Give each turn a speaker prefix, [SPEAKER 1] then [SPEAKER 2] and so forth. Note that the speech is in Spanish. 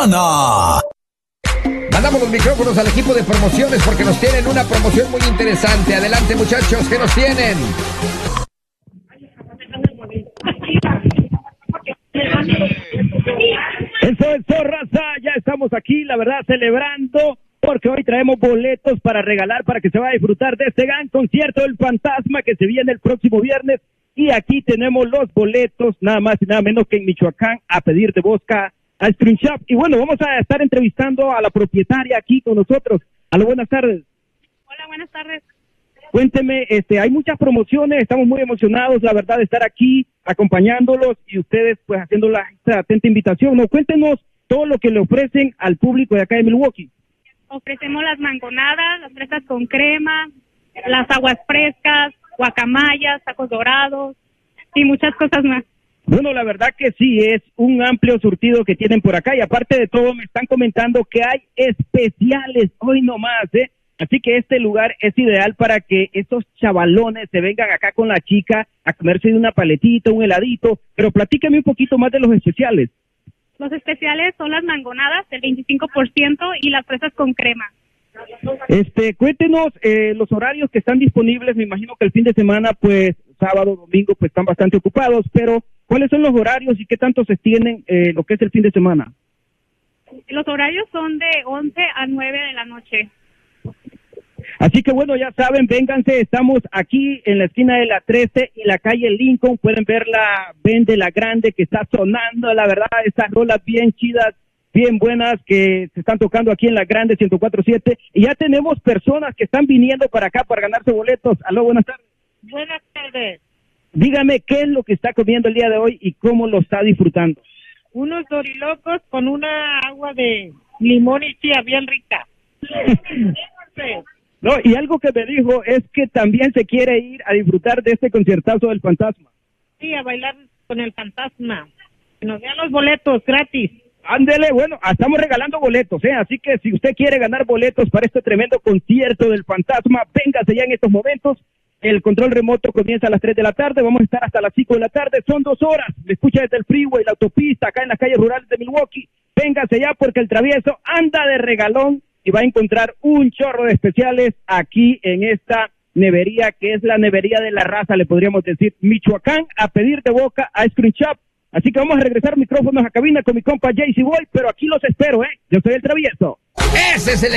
[SPEAKER 1] semana.
[SPEAKER 2] Mandamos los micrófonos al equipo de promociones porque nos tienen una promoción muy interesante. Adelante, muchachos, ¿qué nos tienen?
[SPEAKER 3] Eso, raza, ya estamos aquí, la verdad, celebrando, porque hoy traemos boletos para regalar, para que se vaya a disfrutar de este gran concierto del Fantasma que se viene el próximo viernes. Y aquí tenemos los boletos, nada más y nada menos que en Michoacán, a pedir de Bosca al Screen Shop. Y bueno, vamos a estar entrevistando a la propietaria aquí con nosotros. Aló, buenas tardes.
[SPEAKER 4] Hola, buenas tardes.
[SPEAKER 3] Cuénteme, hay muchas promociones, estamos muy emocionados, la verdad, de estar aquí acompañándolos y ustedes pues haciendo esta atenta invitación, ¿no? Cuéntenos todo lo que le ofrecen al público de acá de Milwaukee.
[SPEAKER 4] Ofrecemos las mangonadas, las fresas con crema, las aguas frescas, guacamayas, tacos dorados y muchas cosas más.
[SPEAKER 3] Bueno, la verdad que sí, es un amplio surtido que tienen por acá y aparte de todo me están comentando que hay especiales hoy nomás, ¿eh? Así que este lugar es ideal para que estos chavalones se vengan acá con la chica a comerse de una paletita, un heladito, pero platícame un poquito más de los especiales.
[SPEAKER 4] Los especiales son las mangonadas del 25% y las fresas con crema.
[SPEAKER 3] Cuéntenos los horarios que están disponibles. Me imagino que el fin de semana, pues sábado, domingo, pues están bastante ocupados, pero ¿cuáles son los horarios y qué tanto se extienden lo que es el fin de semana?
[SPEAKER 4] Los horarios son de 11 a 9 de la noche.
[SPEAKER 3] Así que bueno, ya saben, vénganse, estamos aquí en la esquina de la 13 y la calle Lincoln, pueden ver la Vende la Grande que está sonando, la verdad, estas rolas bien chidas, bien buenas que se están tocando aquí en la Grande 104.7 y ya tenemos personas que están viniendo para acá para ganarse boletos. Aló, buenas tardes.
[SPEAKER 5] Buenas tardes.
[SPEAKER 3] Dígame qué es lo que está comiendo el día de hoy y cómo lo está disfrutando.
[SPEAKER 5] Unos dorilocos con una agua de limón y chía bien rica.
[SPEAKER 3] No, y algo que me dijo es que también se quiere ir a disfrutar de este conciertazo del Fantasma.
[SPEAKER 5] Sí, a bailar con el Fantasma. Que nos den los boletos gratis.
[SPEAKER 3] Ándele, bueno, estamos regalando boletos, así que si usted quiere ganar boletos para este tremendo concierto del Fantasma, véngase ya en estos momentos. El control remoto comienza a las 3 de la tarde, vamos a estar hasta las 5 de la tarde, son 2 horas. Me escucha desde el freeway, la autopista, acá en las calles rurales de Milwaukee. Véngase ya porque el travieso anda de regalón y va a encontrar un chorro de especiales aquí en esta nevería, que es la nevería de la raza, le podríamos decir, Michoacán, a pedir de boca a Screen Shop. Así que vamos a regresar micrófonos a cabina con mi compa JC Boy, pero aquí los espero, Yo soy el travieso.
[SPEAKER 2] Ese es el